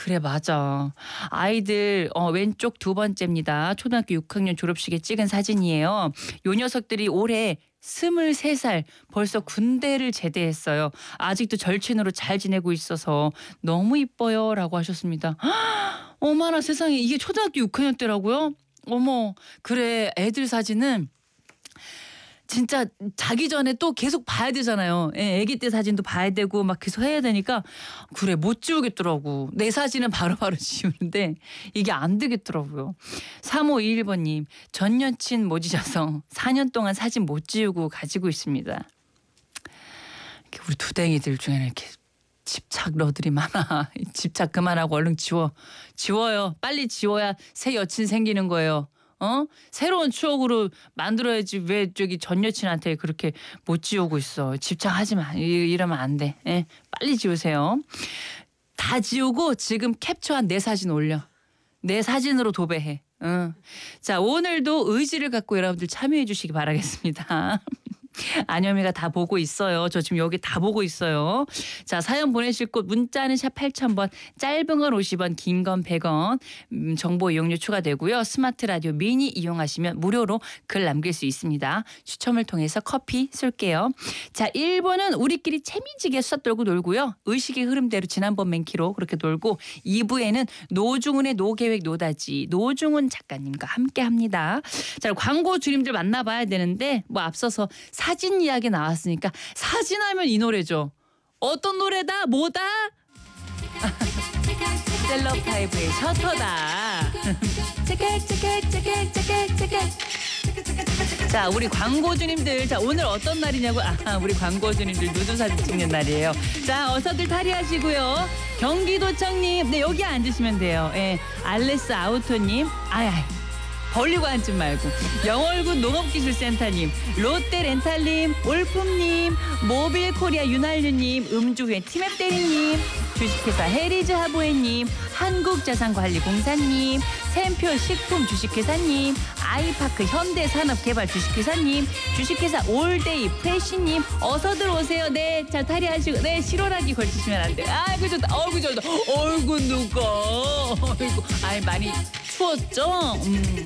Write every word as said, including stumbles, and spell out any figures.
그래 맞아. 아이들 어, 왼쪽 두 번째입니다. 초등학교 육 학년 졸업식에 찍은 사진이에요. 요 녀석들이 올해 스물세 살 벌써 군대를 제대했어요. 아직도 절친으로 잘 지내고 있어서 너무 이뻐요 라고 하셨습니다. 어머나 세상에 이게 초등학교 육 학년 때라고요? 어머 그래 애들 사진은 진짜 자기 전에 또 계속 봐야 되잖아요. 예, 아기 때 사진도 봐야 되고 막 계속 해야 되니까 그래 못 지우겠더라고. 내 사진은 바로바로 지우는데 이게 안 되겠더라고요. 삼오이일 번님 전 여친 못 잊어서 사 년 동안 사진 못 지우고 가지고 있습니다. 우리 두댕이들 중에는 이렇게 집착 러들이 많아. 집착 그만하고 얼른 지워. 지워요. 빨리 지워야 새 여친 생기는 거예요. 어? 새로운 추억으로 만들어야지 왜 저기 전 여친한테 그렇게 못 지우고 있어. 집착하지 마. 이러면 안 돼. 예? 빨리 지우세요. 다 지우고 지금 캡처한 내 사진 올려. 내 사진으로 도배해. 응. 자 오늘도 의지를 갖고 여러분들 참여해 주시기 바라겠습니다. 안현미가 다 보고 있어요. 저 지금 여기 다 보고 있어요. 자 사연 보내실 곳 문자는 샵 팔천 번 짧은 건 오십 원 긴 건 백 원 음, 정보 이용료 추가되고요. 스마트 라디오 미니 이용하시면 무료로 글 남길 수 있습니다. 추첨을 통해서 커피 쏠게요. 자 일 부는 우리끼리 재미지게 수다 떨고 놀고요. 의식의 흐름대로 지난번 맨키로 그렇게 놀고 이 부에는 노중훈의 노계획 노다지 노중훈 작가님과 함께합니다. 자 광고 주님들 만나봐야 되는데 뭐 앞서서 사진 이야기 나왔으니까 사진하면 이 노래죠. 어떤 노래다? 뭐다? 셀럽파이브의 셔터다. 체크 체크 체크 체크 체크. 자 우리 광고주님들 자 오늘 어떤 날이냐고 아 우리 광고주님들 누드 사진 찍는 날이에요. 자 어서들 탈의하시고요. 경기도청님 네 여기 앉으시면 돼요. 예 알레스 아우토님 아야 벌리고 앉지 말고 영월군 농업기술센터님 롯데렌탈님 올품님 모빌코리아 윤한류님 음주회 티맵대리님 주식회사 해리즈 하보에님 한국자산관리공사님 샘표 식품 주식회사님 아이파크 현대산업개발 주식회사님 주식회사 올데이 프레시님 어서들 오세요. 네 자 탈의하시고 네 실오라기 걸치시면 안 돼요. 아이고 좋다 어이구 좋다 어이구 누가 어이구 아이 많이 추웠죠? 음.